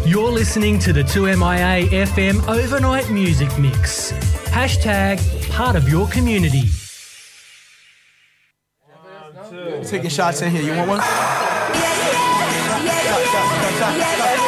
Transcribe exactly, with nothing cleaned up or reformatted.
You're listening to the two M I A F M Overnight Music Mix. Hashtag part of your community. Taking shots in here. You want one? Shot, shot, shot, shot, shot.